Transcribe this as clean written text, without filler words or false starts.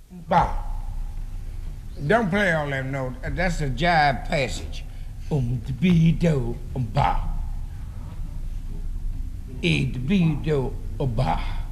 Ba. Don't play all them notes. That's a jive passage. To be do ba. E to be do ba.